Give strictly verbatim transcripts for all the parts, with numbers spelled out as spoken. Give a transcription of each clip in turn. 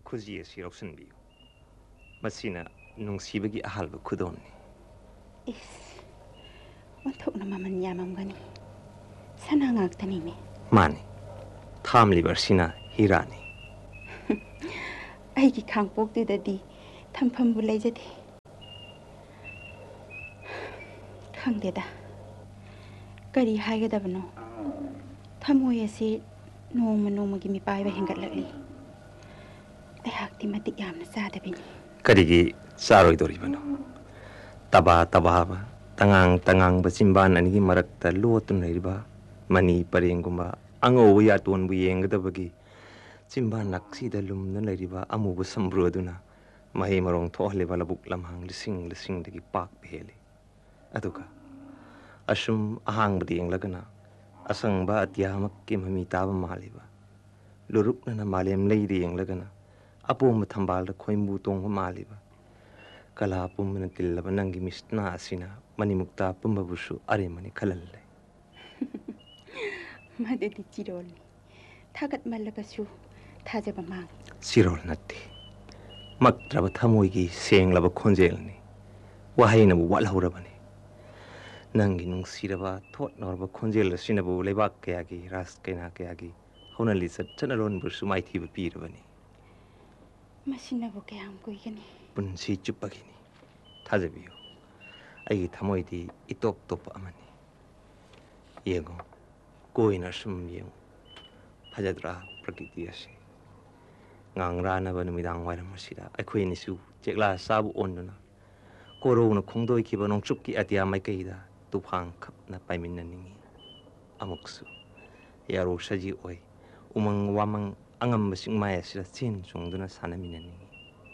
ꯈꯨꯖꯤ ꯑꯁꯤ ꯂꯧꯁꯤꯟꯕꯤꯌꯨ ꯃꯁꯤꯅ ꯅꯨꯡꯁꯤꯕꯒꯤ ꯑꯍꯥꯟꯕ ꯈꯨꯗꯣꯜꯅꯤ ꯏꯁ ꯑꯣꯟꯊꯣꯛꯅ ꯃꯃꯜ ꯌꯥꯝꯃꯝꯒꯅꯤ ꯁꯅꯥ ꯉꯥꯛꯇꯅꯤꯅꯦ ꯃꯥꯅꯤ ꯊꯥꯝꯂꯤꯕ ꯑꯁꯤꯅ ꯍꯤꯔꯥꯅꯤ ꯑꯩꯒꯤ ꯈꯥꯡꯄꯣꯛꯇꯨꯗꯗꯤ ꯊꯝꯐꯝꯕꯨ ꯂꯩꯖꯗꯦ ꯈꯪꯗꯦꯗ ꯀꯔꯤ ꯍꯥꯏꯒꯗꯕꯅꯣ ꯊꯃꯣꯏ ꯑꯁꯤ ꯅꯣꯡꯃ ꯅꯣꯡꯃꯒꯤ ꯃꯤꯄꯥꯏꯕ ꯍꯦꯟꯒꯠꯂꯛꯂꯤ ꯑꯩꯍꯥꯛꯇꯤ ꯃꯇꯤꯛ ꯌꯥꯝꯅ ꯆꯥꯗꯕꯤꯅꯤ ꯀꯔꯤꯒꯤ ꯆꯥꯔꯣꯏꯗꯧꯔꯤꯕꯅꯣ ꯇꯕꯥ ꯇꯕꯥꯕ ꯇꯉꯥꯡ ꯇꯉꯥꯡꯕ ꯆꯤꯝꯕꯥꯟ ꯑꯅꯤꯒꯤ ꯃꯔꯛꯇ ꯂꯣꯠꯇꯨꯅ ꯂꯩꯔꯤꯕ ꯃꯅꯤ ꯄꯔꯦꯡꯒꯨꯝꯕ ꯑꯉꯧꯕ ꯌꯥꯇꯣꯟꯕꯨ ꯌꯦꯡꯒꯗꯕꯒꯤ ꯆꯤꯝꯕꯥꯟ ꯅꯛꯁꯤꯗ ꯂꯨꯝꯅ ꯂꯩꯔꯤꯕ ꯑꯃꯨꯕ ꯁꯝꯕ꯭ꯔꯨ ꯑꯗꯨꯅ ꯃꯍꯩ ꯃꯔꯣꯡ ꯊꯣꯛꯍꯜꯂꯤꯕ ꯂꯧꯕꯨꯛ ꯂꯝꯍꯥꯡ ꯂꯤꯁꯤꯡ ꯂꯤꯁꯤꯡꯗꯒꯤ ꯄꯥꯛꯄ ꯍꯦꯜꯂꯤ ꯑꯗꯨꯒ ꯑꯁꯨꯝ ꯑꯍꯥꯡꯕꯗ ꯌꯦꯡꯂꯒꯅ ꯑꯁꯪꯕ ꯑꯇꯤꯌꯥꯃꯛꯀꯤ ꯃꯃꯤ ꯇꯥꯕ ꯃꯥꯜꯂꯤꯕ ꯂꯨꯔꯨꯛꯅꯅ ꯃꯥꯂꯦꯝ ꯂꯩꯗ ꯌꯦꯡꯂꯒꯅ ꯑꯄꯣꯝꯕ ꯊꯝꯕꯥꯜꯗ ꯈꯣꯏꯃꯨ ꯇꯣꯡꯕ ꯃꯥꯜꯂꯤꯕ ꯀꯂꯥ ꯄꯨꯝꯕꯅ ꯇꯤꯜꯂꯕ ꯅꯪꯒꯤ ꯃꯤꯁꯅꯥ ꯑꯁꯤꯅ ꯃꯅꯤꯃꯨꯛꯇ ꯄꯨꯝꯕꯕꯨꯁꯨ ꯑꯔꯦꯝꯕꯅꯤ ꯈꯜꯍꯜꯂꯦ ꯃꯗꯨꯗꯤ ꯆꯤꯔꯣꯜꯅꯤ ꯊꯥꯒꯠꯃꯜꯂꯕꯁꯨ ꯊꯥꯖꯕ ꯃꯥꯡ ꯆꯤꯔꯣꯜ ꯅꯠꯇꯦ ꯃꯛꯇ꯭ꯔꯕ ꯊꯃꯣꯏꯒꯤ ꯁꯦꯡꯂꯕ ꯈꯣꯟꯖꯦꯜꯅꯤ ꯋꯥꯍꯩꯅꯕꯨ ꯋꯥꯠꯍꯧꯔꯕꯅꯤ ꯅꯪꯒꯤ ꯅꯨꯡꯁꯤꯔꯕ ꯊꯣꯠꯅꯔꯕ ꯈꯣꯟꯖꯦꯜ ꯑꯁꯤꯅꯕꯨ ꯂꯩꯕꯥꯛ ꯀꯌꯥꯒꯤ ꯔꯥꯖ ꯀꯩꯅꯥ ꯀꯌꯥꯒꯤ ꯍꯧꯅ ꯂꯤꯆꯠ ꯆꯠꯅꯔꯣꯟꯕꯨꯁꯨ ꯃꯥꯏꯊꯤꯕ ꯄꯤꯔꯕꯅꯤ ꯃꯁꯤꯅꯕꯨ ꯀꯌꯥꯝ ꯀꯨꯏꯒꯅꯤ ꯄꯨꯟꯁꯤ ꯆꯨꯞꯄꯒꯤꯅꯤ ꯊꯥꯖꯕꯤꯌꯨ ꯑꯩꯒꯤ ꯊꯃꯣꯏꯗꯤ ꯏꯇꯣꯞ ꯇꯣꯞꯄ ꯑꯃꯅꯤ ꯌꯦꯡꯉꯨ ꯀꯣꯏꯅ ꯁꯨꯝ ꯌꯦꯡꯉꯨ ꯐꯖꯗ꯭ꯔꯥ ꯄ꯭ꯔꯀꯤꯇꯤ ꯑꯁꯤ ꯉꯥꯡꯔꯥꯅꯕ ꯅꯨꯃꯤꯗꯥꯡ ꯋꯥꯏꯔꯝ ꯑꯁꯤꯗ ꯑꯩꯈꯣꯏ ꯑꯅꯤꯁꯨ ꯆꯦꯛꯂꯥ ꯆꯥꯕꯨ ꯑꯣꯟꯗꯨꯅ ꯀꯣꯔꯧꯅ ꯈꯣꯡꯗꯣꯏꯈꯤꯕ ꯅꯣꯡꯆꯨꯞꯀꯤ ꯑꯇꯤꯌꯥ ꯃꯥꯏꯀꯩꯗ ꯇꯨꯐꯥꯡ ꯈꯞꯅ ꯄꯥꯏꯃꯤꯟꯅꯅꯤꯡꯉꯤ ꯑꯃꯨꯛꯁꯨ ꯌꯥꯔꯣ ꯁꯖꯤ ꯑꯣꯏ ꯎꯃꯪ ꯋꯥꯃꯪ ꯑꯉꯝꯕ ꯆꯤꯡꯃꯥꯏ ꯑꯁꯤꯗ ꯆꯦꯟ ꯆꯣꯡꯗꯨꯅ ꯁꯥꯟꯅꯃꯤꯟꯅꯅꯤꯡꯉꯤ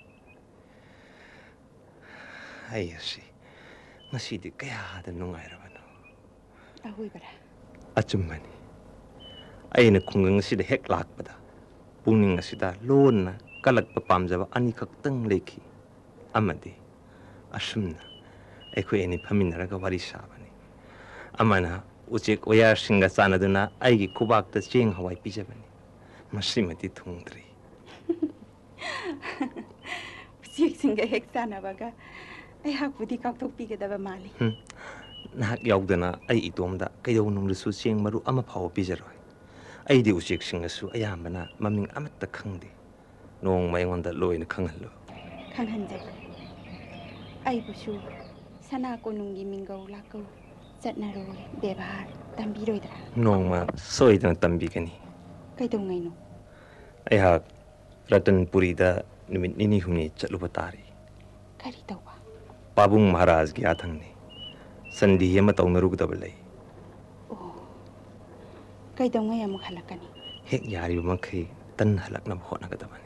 ꯑꯩ ꯑꯁꯤ ꯉꯁꯤꯗꯤ ꯀꯌꯥꯗ ꯅꯨꯡꯉꯥꯏꯔꯕꯅꯣ ꯑꯍꯣꯏꯕꯔꯥ ꯑꯆꯨꯝꯕꯅꯤ ꯑꯩꯅ ꯈꯨꯡꯒꯪ ꯑꯁꯤꯗ ꯍꯦꯛ ꯂꯥꯛꯄꯗ ꯄꯨꯛꯅꯤꯡ ꯑꯁꯤꯗ ꯂꯣꯟꯅ ꯀꯜꯂꯛꯄ ꯄꯥꯝꯖꯕ ꯑꯅꯤꯈꯛꯇꯪ ꯂꯩꯈꯤ ꯑꯃꯗꯤ ꯑꯁꯨꯝꯅ ꯑꯩꯈꯣꯏ ꯑꯅꯤ ꯐꯝꯃꯤꯟꯅꯔꯒ ꯋꯥꯔꯤ ꯁꯥꯕꯅꯤ ꯑꯃꯅ ꯎꯆꯦꯛ ꯋꯥꯌꯥꯁꯤꯡꯒ ꯆꯥꯟꯅꯗꯨꯅ ꯑꯩꯒꯤ ꯈꯨꯕꯥꯛꯇ ꯆꯦꯡ ꯍꯋꯥꯏ ꯄꯤꯖꯕꯅꯤ ꯃꯁꯤꯃꯗꯤ ꯊꯨꯡꯗ꯭ꯔꯤ ꯎꯆꯦꯛꯁꯤꯡꯒ ꯍꯦꯛ ꯆꯥꯟꯅꯕꯒ ꯑꯩꯍꯥꯛꯄꯨꯗꯤ ꯀꯥꯎꯊꯣꯛꯄꯤꯒꯗꯕ ꯃꯥꯜꯂꯤ ꯅꯍꯥꯛ ꯌꯥꯎꯗꯅ ꯑꯩ ꯏꯇꯣꯝꯗ ꯀꯩꯗꯧꯅꯨꯡꯗꯁꯨ ꯆꯦꯡ ꯃꯔꯨ ꯑꯃ ꯐꯥꯎꯕ ꯄꯤꯖꯔꯣꯏ ꯑꯩꯗꯤ ꯎꯆꯦꯛꯁꯤꯡꯒꯁꯨ ꯑꯌꯥꯝꯕꯅ ꯃꯃꯤꯡ ꯑꯃꯠꯇ ꯈꯪꯗꯦ ꯅꯣꯡꯃ ꯑꯩꯉꯣꯟꯗ ꯂꯣꯏꯅ ꯈꯪꯍꯜꯂꯨ ꯈꯪꯍꯟꯖꯒꯦ ꯑꯩꯕꯨꯁꯨ ꯁꯅꯥ ꯀꯣꯅꯨꯡꯒꯤ ꯃꯤꯡꯒꯧ ꯂꯥꯛꯀꯧ ꯆꯠꯅꯔꯣꯏ ꯕꯦꯕꯥꯔ ꯇꯝꯕꯤꯔꯣꯏꯗ꯭ꯔꯥ ꯅꯣꯡꯃ ꯁꯣꯏꯗꯅ ꯇꯝꯕꯤꯒꯅꯤ ꯀꯩꯗꯧꯉꯩꯅꯣ ꯑꯩꯍꯥꯛ ꯔꯇꯟꯄꯨꯔꯤꯗ ꯅꯨꯃꯤꯠ ꯅꯤꯅꯤ ꯍꯨꯝꯅꯤ ꯆꯠꯂꯨꯕ ꯇꯥꯔꯤ ꯀꯔꯤ ꯇꯧꯕ ꯄꯥꯕꯨꯡ ꯃꯍꯥꯔꯥꯖꯒꯤ ꯌꯥꯊꯪꯅꯤ ꯁꯟꯙꯤ ꯑꯃ ꯇꯧꯅꯔꯨꯒꯗꯕ ꯂꯩ ꯑꯣ ꯀꯩꯗꯧꯉꯩ ꯑꯃꯨꯛ ꯍꯜꯂꯛꯀꯅꯤ ꯍꯦꯛ ꯌꯥꯔꯤꯕ ꯃꯈꯩ ꯇꯟꯅ ꯍꯜꯂꯛꯅꯕ ꯍꯣꯠꯅꯒꯗꯕꯅꯤ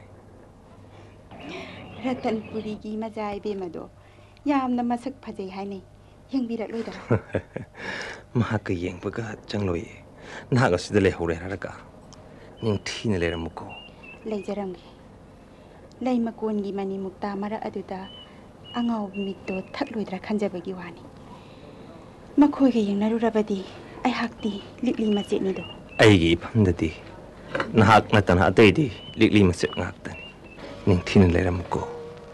ꯔꯇꯟꯄꯨꯔꯤꯒꯤ ꯃꯆꯥ ꯏꯕꯦꯝꯃꯗꯣ ꯌꯥꯝꯅ ꯃꯁꯛ ꯐꯖꯩ ꯍꯥꯏꯅꯩ ꯌꯦꯡꯕꯤꯔꯛꯂꯣꯏꯗꯔꯥ ꯃꯍꯥꯛꯀ ꯌꯦꯡꯕꯒ ꯆꯪꯂꯣꯏꯌꯦ ꯅꯍꯥꯛ ꯑꯁꯤꯗ ꯂꯩꯍꯧꯔꯦ ꯍꯥꯏꯔꯒ ꯅꯤꯡꯊꯤꯅ ꯂꯩꯔꯝꯃꯨꯀꯣ ꯂꯩꯖꯔꯝꯒꯦ ꯂꯩ ꯃꯀꯣꯟꯒꯤ ꯃꯅꯤ ꯃꯨꯛꯇꯥ ꯃꯔꯛ ꯑꯗꯨꯗ ꯑꯉꯥꯎꯕ ꯃꯤꯠꯇꯣ ꯊꯛꯂꯣꯏꯗ꯭ꯔꯥ ꯈꯟꯖꯕꯒꯤ ꯋꯥꯅꯤ ꯃꯈꯣꯏꯒ ꯌꯦꯡꯅꯔꯨꯔꯕꯗꯤ ꯑꯩꯍꯥꯛꯇꯤ ꯂꯤꯛꯂꯤ ꯃꯆꯦꯠꯅꯤꯗꯣ ꯑꯩꯒꯤ ꯏꯐꯝꯗꯗꯤ ꯅꯍꯥꯛ ꯅꯠꯇꯅ ꯑꯇꯩꯗꯤ ꯂꯤꯛꯂꯤ ꯃꯆꯦꯠ ꯉꯥꯛꯇꯅꯤ ꯅꯤꯡꯊꯤꯅ ꯂꯩꯔꯝꯃꯨꯀꯣ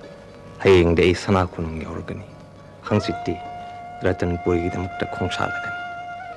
ꯍꯌꯦꯡꯗꯤ ꯑꯩ ꯁꯅꯥ ꯀꯣꯅꯨꯡ ꯌꯧꯔꯒꯅꯤ ꯍꯪꯆꯤꯠꯇꯤ ꯔꯇꯟꯄꯨꯔꯤꯒꯤꯗꯃꯛꯇ ꯈꯣꯡꯁꯥꯜꯂꯒꯅꯤ